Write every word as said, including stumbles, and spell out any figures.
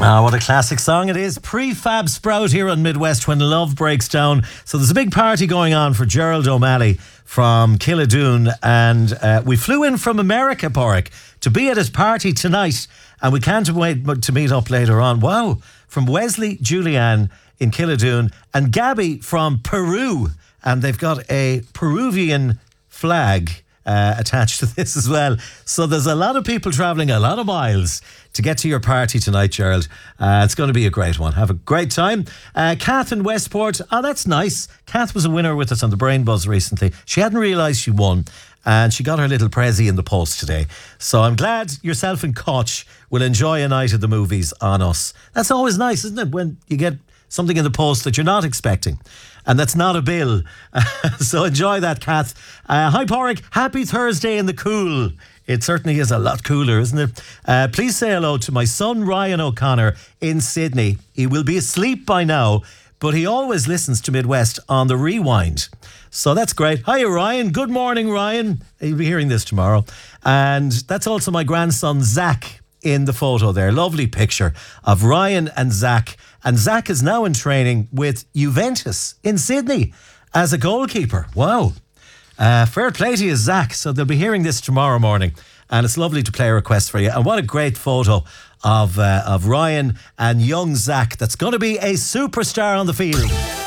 Ah, what a classic song it is. Prefab Sprout here on Midwest When Love Breaks Down. So there's a big party going on for Gerald O'Malley from Killadoon, and uh, we flew in from America, Porrick, to be at his party tonight, and we can't wait to meet up later on. Wow, from Wesley Julian in Killadoon and Gabby from Peru, and they've got a Peruvian flag Uh, attached to this as well. So there's a lot of people travelling a lot of miles to get to your party tonight, Gerald. Uh, it's going to be a great one. Have a great time. Uh, Kath in Westport. Oh, that's nice. Kath was a winner with us on the Brain Buzz recently. She hadn't realised she won, and she got her little prezi in the post today. So I'm glad yourself and Koch will enjoy a night of the movies on us. That's always nice, isn't it, when you get something in the post that you're not expecting, and that's not a bill. So enjoy that, Kath. Uh, hi, Porrick. Happy Thursday in the cool. It certainly is a lot cooler, isn't it? Uh, please say hello to my son, Ryan O'Connor, in Sydney. He will be asleep by now, but he always listens to Midwest on the rewind. So that's great. Hi, Ryan. Good morning, Ryan. You'll be hearing this tomorrow. And that's also my grandson, Zach, in the photo there. Lovely picture of Ryan and Zach. And Zach is now in training with Juventus in Sydney as a goalkeeper. Wow. Uh, fair play to you, Zach. So they'll be hearing this tomorrow morning. And it's lovely to play a request for you. And what a great photo of, uh, of Ryan and young Zach. That's going to be a superstar on the field.